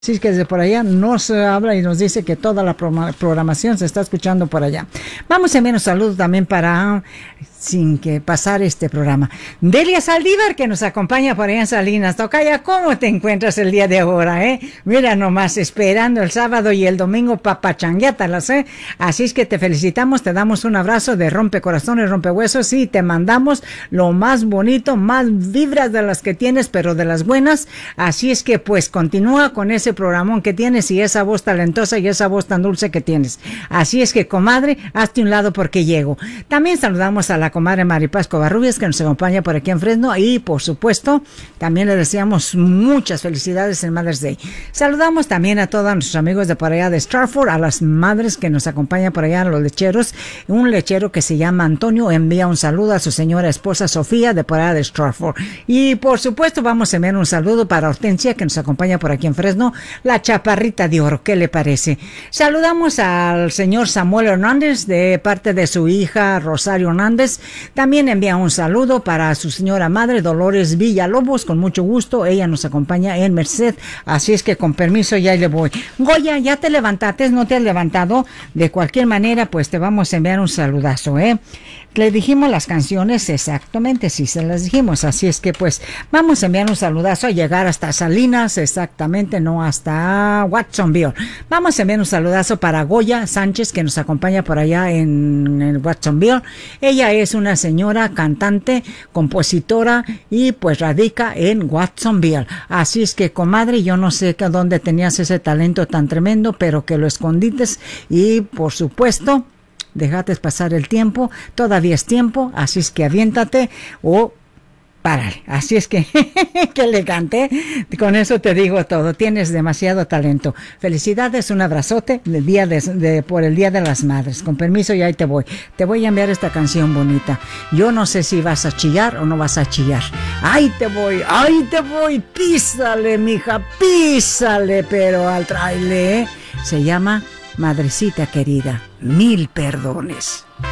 Sí, que desde por allá nos habla y nos dice que toda la programación se está escuchando por allá. Vamos a enviar un saludo también para, sin que pasar este programa, Delia Saldívar, que nos acompaña por allá en Salinas. Tocaya, ¿cómo te encuentras el día de ahora, Mira nomás, esperando el sábado y el domingo papachanguétalas, Así es que te felicitamos, te damos un abrazo de rompecorazones, rompehuesos y te mandamos lo más bonito, más vibras de las que tienes, pero de las buenas. Así es que pues continúa con ese programón que tienes y esa voz talentosa y esa voz tan dulce que tienes. Así es que, comadre, hazte un lado porque llego. También saludamos a la comadre Maripaz Covarrubias, que nos acompaña por aquí en Fresno, y por supuesto también le deseamos muchas felicidades en Mother's Day. Saludamos también a todos nuestros amigos de por allá de Stratford, a las madres que nos acompañan por allá, a los lecheros. Un lechero que se llama Antonio envía un saludo a su señora esposa Sofía de por allá de Stratford. Y por supuesto vamos a enviar un saludo para Hortensia, que nos acompaña por aquí en Fresno, la chaparrita de oro. ¿Qué le parece? Saludamos al señor Samuel Hernández de parte de su hija Rosario Hernández. También envía un saludo para su señora madre Dolores Villalobos, con mucho gusto. Ella nos acompaña en Merced, así es que con permiso ya le voy. Goya, ¿ya te levantaste? ¿No te has levantado? De cualquier manera, pues te vamos a enviar un saludazo, Le dijimos las canciones exactamente, sí se las dijimos, así es que pues vamos a enviar un saludazo a llegar hasta Salinas, exactamente, no hasta Watsonville. Vamos a enviar un saludazo para Goya Sánchez, que nos acompaña por allá en Watsonville. Ella es una señora cantante, compositora y pues radica en Watsonville. Así es que, comadre, yo no sé dónde tenías ese talento tan tremendo, pero que lo escondites y por supuesto déjate pasar el tiempo, todavía es tiempo, así es que aviéntate o párale. Así es que, que elegante, con eso te digo todo, tienes demasiado talento. Felicidades, un abrazote del día por el Día de las Madres. Con permiso, y ahí te voy a enviar esta canción bonita. Yo no sé si vas a chillar o no vas a chillar. Ahí te voy, písale, mija, písale, pero al traile, Se llama Madrecita querida, mil perdones.